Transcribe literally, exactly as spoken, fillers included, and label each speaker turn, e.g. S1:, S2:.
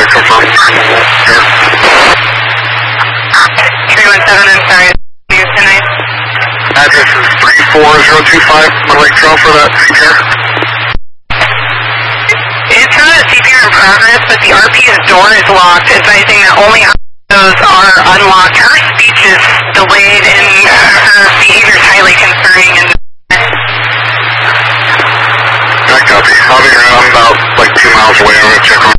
S1: confirm. Here.
S2: three one seven, I'm sorry. News tonight.
S1: Address is three four zero two five on Lake Trail for that C P R.
S2: It's not a C P R in progress, but the R P's door is locked, advising that only those are unlocked. Her speech is delayed and uh, her behavior is highly concerning. And
S1: I copy. I'll be around about like two miles away. I'm going to check on